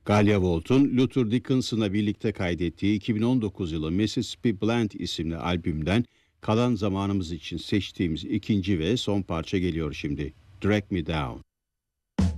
Galia Volt'un Luther Dickinson'la birlikte kaydettiği 2019 yılı Mississippi Blend isimli albümden kalan zamanımız için seçtiğimiz ikinci ve son parça geliyor şimdi. Drag Me Down.